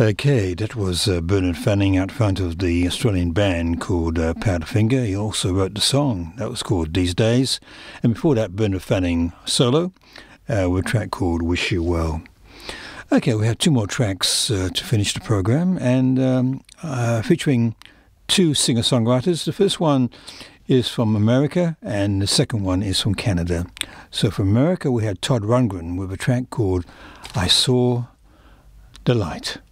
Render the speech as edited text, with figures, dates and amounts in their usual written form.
Okay, that was Bernard Fanning out front of the Australian band called Powderfinger. He also wrote the song that was called These Days. And before that, Bernard Fanning solo with a track called Wish You Well. Okay, we have two more tracks to finish the program, and featuring two singer-songwriters. The first one is from America, and the second one is from Canada. So from America, we had Todd Rundgren with a track called I Saw the Light.